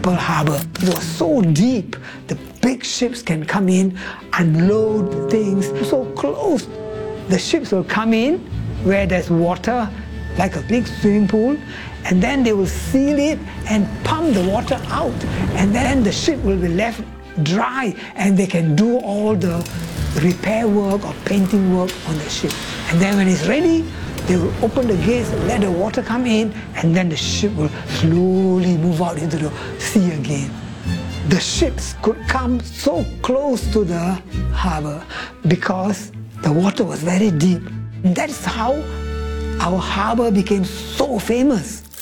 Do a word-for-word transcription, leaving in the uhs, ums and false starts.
Pearl Harbor. It was so deep, the big ships can come in, unload things so close. The ships will come in where there's water, like a big swimming pool, and then they will seal it and pump the water out, and then the ship will be left dry and they can do all the repair work or painting work on the ship. And then when it's ready, they will open the gates, let the water come in, and then the ship will slowly move out into the sea again. The ships could come so close to the harbor because the water was very deep. And that's how our harbor became so famous.